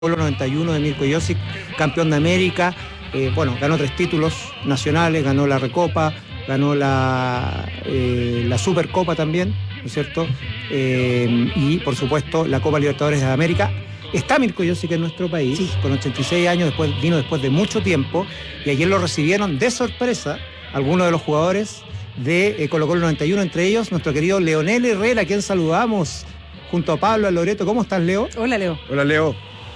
Colo 91 de Mirko Josic, campeón de América. Ganó 3 títulos nacionales, ganó la Recopa, ganó la Supercopa también, ¿no es cierto? Y por supuesto la Copa Libertadores de América. Está Mirko Josic en nuestro país, sí, con 86 años, vino después de mucho tiempo, y ayer lo recibieron de sorpresa algunos de los jugadores de Colo Colo 91, entre ellos nuestro querido Leonel Herrera, a quien saludamos junto a Pablo, a Loreto. ¿Cómo estás, Leo? Hola, Leo. Hola, Leo.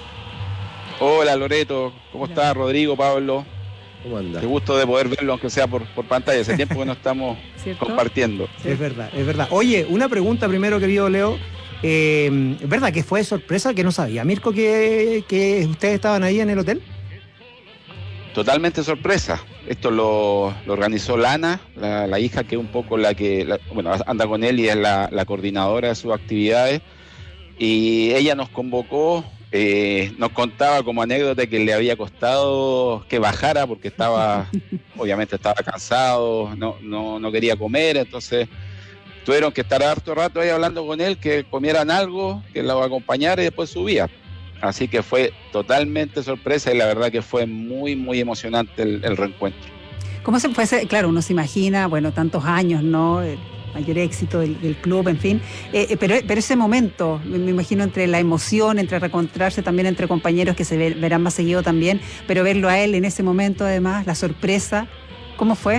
Hola, Loreto. ¿Cómo estás, Rodrigo, Pablo? ¿Cómo andas? Qué gusto de poder verlo, aunque sea por pantalla. Hace tiempo que no estamos compartiendo. Sí. Es verdad. Oye, una pregunta primero, querido Leo. ¿Es verdad que fue de sorpresa, que no sabía Mirko que ustedes estaban ahí en el hotel? Totalmente sorpresa. Esto lo organizó Lana, la hija, que es un poco la que anda con él y es la coordinadora de sus actividades. Y ella nos convocó, nos contaba como anécdota que le había costado que bajara porque obviamente estaba cansado, no quería comer, entonces tuvieron que estar harto rato ahí hablando con él, que comieran algo, que lo acompañara y después subía. Así que fue totalmente sorpresa y la verdad que fue muy, muy emocionante el reencuentro. ¿Cómo se fue? Claro, uno se imagina, tantos años, ¿no? El mayor éxito del club, en fin. Pero ese momento, me imagino, entre la emoción, entre reencontrarse también entre compañeros que se verán más seguido también, pero verlo a él en ese momento además, la sorpresa, ¿cómo fue?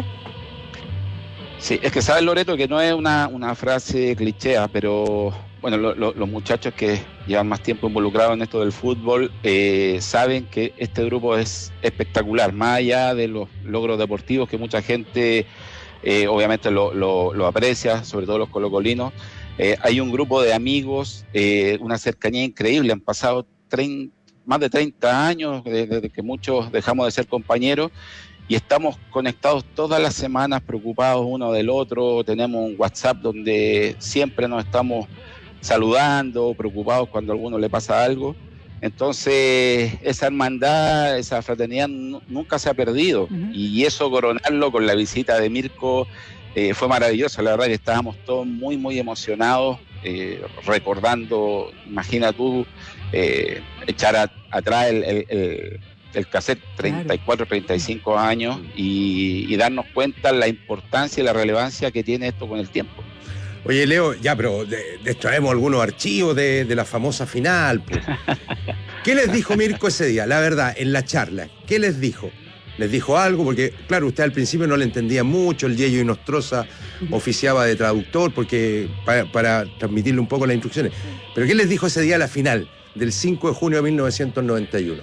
Sí, es que sabes, Loreto, que no es una frase cliché, pero los muchachos que llevan más tiempo involucrados en esto del fútbol saben que este grupo es espectacular, más allá de los logros deportivos que mucha gente obviamente lo aprecia, sobre todo los colocolinos. Hay un grupo de amigos, una cercanía increíble, han pasado más de 30 años desde que muchos dejamos de ser compañeros y estamos conectados todas las semanas, preocupados uno del otro. Tenemos un WhatsApp donde siempre nos estamos saludando, preocupados cuando a alguno le pasa algo. Entonces esa hermandad, esa fraternidad nunca se ha perdido. Uh-huh. Y eso, coronarlo con la visita de Mirko, fue maravilloso. La verdad que estábamos todos muy, muy emocionados, recordando, imagina tú, echar atrás el cassette, 34, 35 años, y darnos cuenta la importancia y la relevancia que tiene esto con el tiempo. Oye, Leo, pero extraemos algunos archivos de la famosa final. Pues. ¿Qué les dijo Mirko ese día? La verdad, en la charla, ¿qué les dijo? ¿Les dijo algo? Porque, claro, usted al principio no le entendía mucho, el Yeyo Inostroza oficiaba de traductor para transmitirle un poco las instrucciones. ¿Pero qué les dijo ese día a la final del 5 de junio de 1991?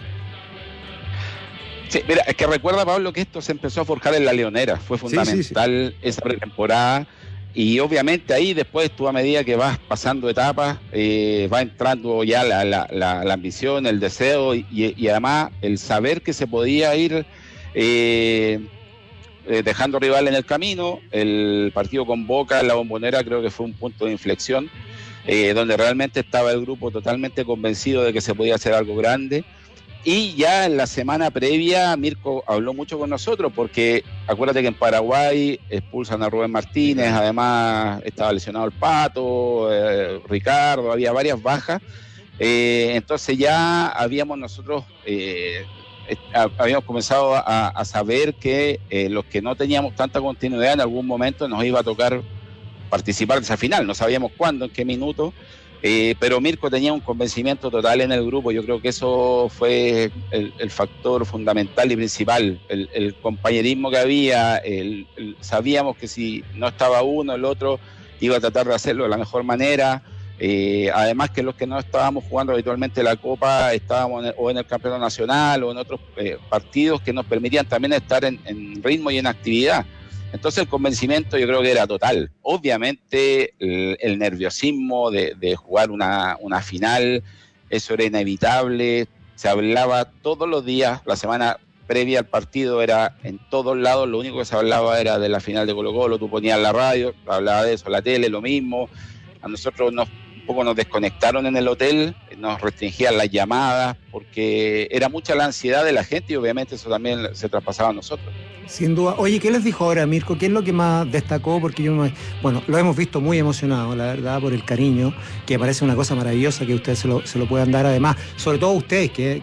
Sí, mira, es que recuerda, Pablo, que esto se empezó a forjar en La Leonera. Fue fundamental esa pretemporada. Y obviamente ahí después tú, a medida que vas pasando etapas, va entrando ya la ambición, el deseo y además el saber que se podía ir dejando rival en el camino. El partido con Boca en la Bombonera creo que fue un punto de inflexión, donde realmente estaba el grupo totalmente convencido de que se podía hacer algo grande. Y ya en la semana previa Mirko habló mucho con nosotros porque acuérdate que en Paraguay expulsan a Rubén Martínez, además estaba lesionado el Pato, Ricardo, había varias bajas, entonces ya habíamos comenzado a saber que los que no teníamos tanta continuidad en algún momento nos iba a tocar participar de esa final, no sabíamos cuándo, en qué minuto. Pero Mirko tenía un convencimiento total en el grupo. Yo creo que eso fue el factor fundamental y principal, el compañerismo que había. Sabíamos que si no estaba uno, el otro iba a tratar de hacerlo de la mejor manera. Además que los que no estábamos jugando habitualmente la Copa estábamos en el Campeonato Nacional o en otros partidos que nos permitían también estar en ritmo y en actividad. Entonces el convencimiento yo creo que era total. Obviamente el nerviosismo de jugar una final, eso era inevitable. Se hablaba todos los días, la semana previa al partido era en todos lados, lo único que se hablaba era de la final de Colo Colo. Tú ponías la radio, hablaba de eso, la tele, lo mismo. A nosotros un poco nos desconectaron en el hotel, nos restringían las llamadas porque era mucha la ansiedad de la gente y obviamente eso también se traspasaba a nosotros. Sin duda. Oye, ¿qué les dijo ahora Mirko? ¿Qué es lo que más destacó? Porque bueno, lo hemos visto muy emocionado, la verdad, por el cariño, que parece una cosa maravillosa que ustedes se lo puedan dar además, sobre todo ustedes, que